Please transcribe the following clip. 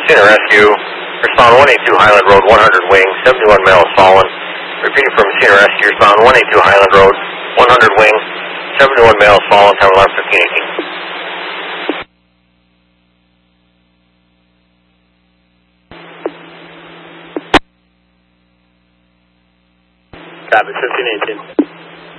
Messina Rescue, respond 182 Highland Road, 100 wing, 71 males fallen. Repeating from Messina Rescue, respond 182 Highland Road, 100 wing, 71 males fallen, time alarm 1518. Copy, 1518.